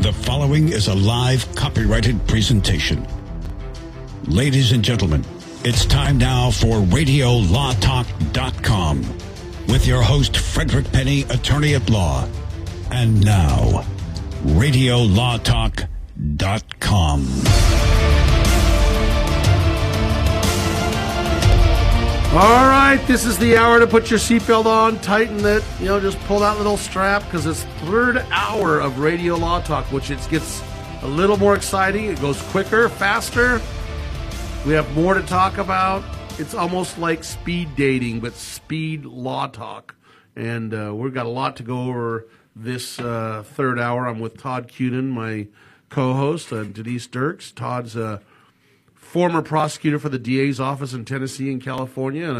The following is a live copyrighted presentation. Ladies and gentlemen, it's time now for RadioLawTalk.com with your host, Frederick Penny, attorney at law. And now, RadioLawTalk.com. All right, this is the hour to put your seatbelt on, tighten it, just pull that little strap, because it's third hour of Radio Law Talk, which it gets a little more exciting. It goes quicker, faster. We have more to talk about. It's almost like speed dating, but speed law talk. And we've got a lot to go over this third hour. I'm with Todd Cunin, my co-host, and Denise Dirks. Todd's a former prosecutor for the DA's office in Tennessee and California, and